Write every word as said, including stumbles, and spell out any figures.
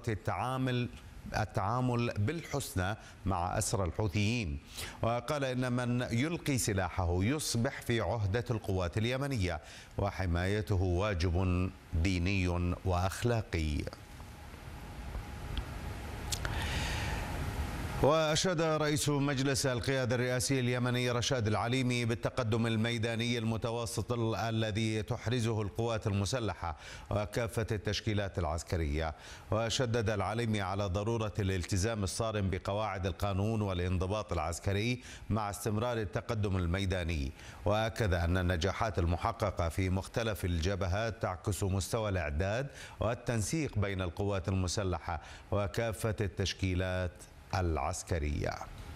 التعامل التعامل بالحسنى مع أسرى الحوثيين. وقال إن من يلقي سلاحه يصبح في عهدة القوات اليمنية، وحمايته واجب ديني وأخلاقي. وأشاد رئيس مجلس القيادة الرئاسي اليمني رشاد العليمي بالتقدم الميداني المتواصل الذي تحرزه القوات المسلحة وكافة التشكيلات العسكرية. وشدد العليمي على ضرورة الالتزام الصارم بقواعد القانون والانضباط العسكري مع استمرار التقدم الميداني. وأكد أن النجاحات المحققة في مختلف الجبهات تعكس مستوى الإعداد والتنسيق بين القوات المسلحة وكافة التشكيلات العسكرية.